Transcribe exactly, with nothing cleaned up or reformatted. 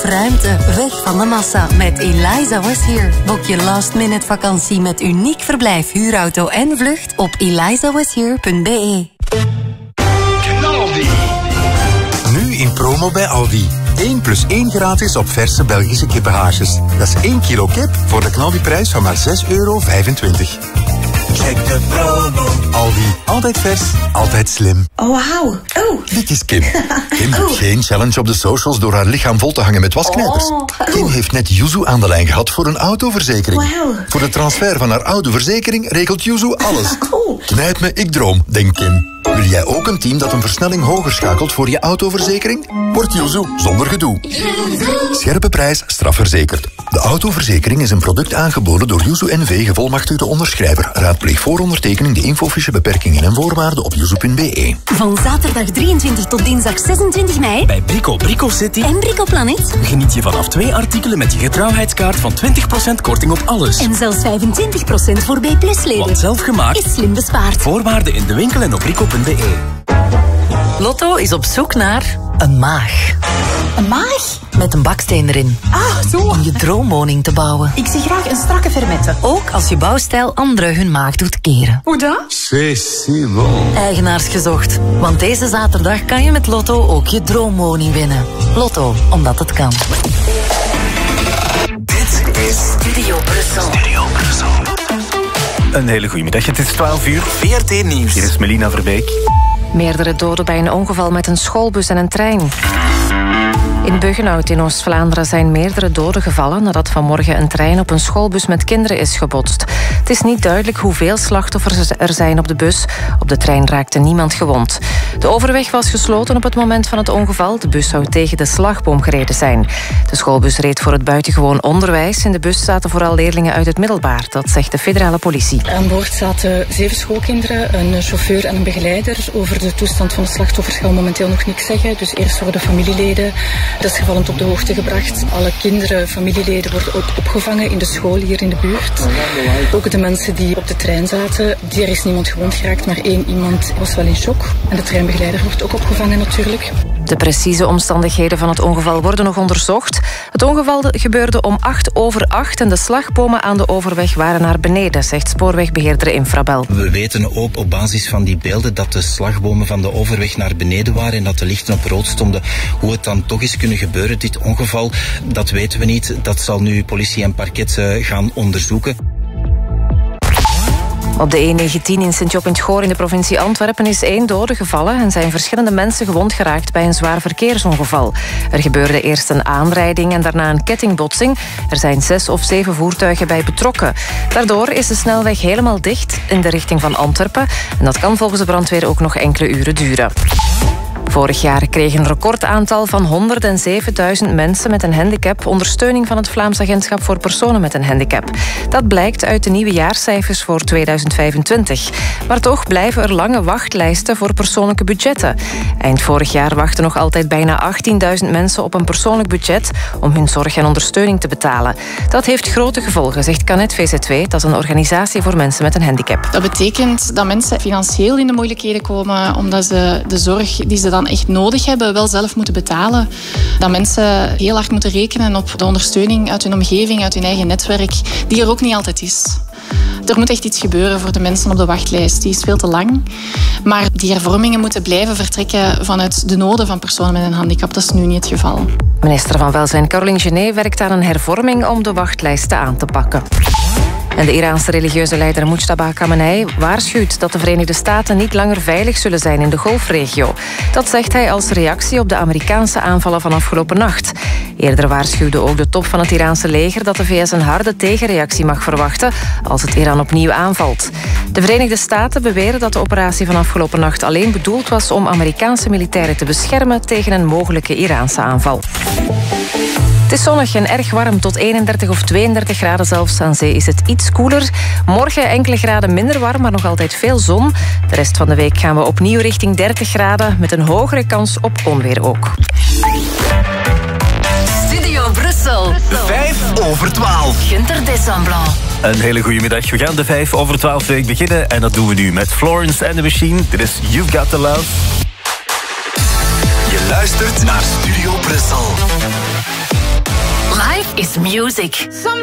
Ruimte, weg van de massa met Eliza Was Here. Boek je last minute vakantie met uniek verblijf, huurauto en vlucht op eliza was here punt b e. Knaldi. Nu in promo bij Aldi. één plus één gratis op verse Belgische kippenhaasjes. Dat is één kilo kip voor de knaldiprijs van maar zes euro vijfentwintig. Check de promo. Aldi. Altijd vers, altijd slim. Oh, wauw. Oh. Dit is Kim. Kim doet Oh. geen challenge op de socials door haar lichaam vol te hangen met wasknijpers. Oh. Kim heeft net Yuzu aan de lijn gehad voor een autoverzekering. Wauw. Voor de transfer van haar autoverzekering regelt Yuzu alles. Oh. Knijp me, ik droom, denkt Kim. Wil jij ook een team dat een versnelling hoger schakelt voor je autoverzekering? Word Yuzu zonder gedoe. Scherpe prijs, strafverzekerd. De autoverzekering is een product aangeboden door Yuzu N V, gevolmachtigde onderschrijver. Raadpleeg voor ondertekening de infofiche beperkingen en voorwaarden op yuzu punt b e. Van zaterdag drieëntwintig tot dinsdag zesentwintig mei Bij Brico Brico City en Brico Planet. geniet je vanaf twee artikelen met je getrouwheidskaart van twintig procent korting op alles. En zelfs vijfentwintig procent voor B plus leden. Want zelf gemaakt. Is slim bespaard. Voorwaarden in de winkel en op brico punt b e. Lotto is op zoek naar een maag. Een maag? Met een baksteen erin. Ah, zo. Om je droomwoning te bouwen. Ik zie graag een strakke fermette. Ook als je bouwstijl anderen hun maag doet keren. Hoe dan? Eigenaars gezocht. Want deze zaterdag kan je met Lotto ook je droomwoning winnen. Lotto, omdat het kan. Dit is Studio Brussel. Studio Brussel. Een hele goede middag. Het is twaalf uur. V R T Nieuws. Hier is Melina Verbeek. Meerdere doden bij een ongeval met een schoolbus en een trein. In Buggenhout in Oost-Vlaanderen zijn meerdere doden gevallen nadat vanmorgen een trein op een schoolbus met kinderen is gebotst. Het is niet duidelijk hoeveel slachtoffers er zijn op de bus. Op de trein raakte niemand gewond. De overweg was gesloten op het moment van het ongeval. De bus zou tegen de slagboom gereden zijn. De schoolbus reed voor het buitengewoon onderwijs. In de bus zaten vooral leerlingen uit het middelbaar. Dat zegt de federale politie. Aan boord zaten zeven schoolkinderen, een chauffeur en een begeleider. Over de toestand van de slachtoffers gaan we momenteel nog niks zeggen. Dus eerst worden familieleden desgevallend op de hoogte gebracht. Alle kinderen, familieleden worden ook opgevangen in de school hier in de buurt. Ook de mensen die op de trein zaten, er is niemand gewond geraakt, maar één iemand was wel in shock. En de treinbegeleider wordt ook opgevangen natuurlijk. De precieze omstandigheden van het ongeval worden nog onderzocht. Het ongeval gebeurde om acht over acht en de slagbomen aan de overweg waren naar beneden, zegt spoorwegbeheerder Infrabel. We weten ook op basis van die beelden dat de slagbomen van de overweg naar beneden waren en dat de lichten op rood stonden. Hoe het dan toch is kunnen gebeuren, dit ongeval, dat weten we niet. Dat zal nu politie en parket gaan onderzoeken. Op de E negentien in Sint-Job in het Goor in de provincie Antwerpen is één dode gevallen en zijn verschillende mensen gewond geraakt bij een zwaar verkeersongeval. Er gebeurde eerst een aanrijding en daarna een kettingbotsing. Er zijn zes of zeven voertuigen bij betrokken. Daardoor is de snelweg helemaal dicht in de richting van Antwerpen. En dat kan volgens de brandweer ook nog enkele uren duren. Vorig jaar kreeg een recordaantal van honderdzevenduizend mensen met een handicap ondersteuning van het Vlaams Agentschap voor Personen met een Handicap. Dat blijkt uit de nieuwe jaarcijfers voor tweeduizend vijfentwintig. Maar toch blijven er lange wachtlijsten voor persoonlijke budgetten. Eind vorig jaar wachten nog altijd bijna achttienduizend mensen op een persoonlijk budget om hun zorg en ondersteuning te betalen. Dat heeft grote gevolgen, zegt Canet V Z W, dat is een organisatie voor mensen met een handicap. Dat betekent dat mensen financieel in de moeilijkheden komen omdat ze de zorg die ze dan echt nodig hebben wel zelf moeten betalen. Dat mensen heel hard moeten rekenen op de ondersteuning uit hun omgeving, uit hun eigen netwerk, die er ook niet altijd is. Er moet echt iets gebeuren voor de mensen op de wachtlijst. Die is veel te lang. Maar die hervormingen moeten blijven vertrekken vanuit de noden van personen met een handicap. Dat is nu niet het geval. Minister van Welzijn Caroline Genet werkt aan een hervorming om de wachtlijsten aan te pakken. En de Iraanse religieuze leider Mujtaba Khamenei waarschuwt dat de Verenigde Staten niet langer veilig zullen zijn in de Golfregio. Dat zegt hij als reactie op de Amerikaanse aanvallen van afgelopen nacht. Eerder waarschuwde ook de top van het Iraanse leger dat de V S een harde tegenreactie mag verwachten als het Iran opnieuw aanvalt. De Verenigde Staten beweren dat de operatie van afgelopen nacht alleen bedoeld was om Amerikaanse militairen te beschermen tegen een mogelijke Iraanse aanval. Het is zonnig en erg warm, tot eenendertig of tweeëndertig graden zelfs. Aan zee is het iets koeler. Morgen enkele graden minder warm, maar nog altijd veel zon. De rest van de week gaan we opnieuw richting dertig graden... met een hogere kans op onweer ook. Studio Brussel. Vijf over twaalf. Gunter Desamplan. Een hele goede middag. We gaan de vijf over twaalf week beginnen. En dat doen we nu met Florence and the Machine. Dit is You've Got the Love. Je luistert naar Studio Brussel. is music.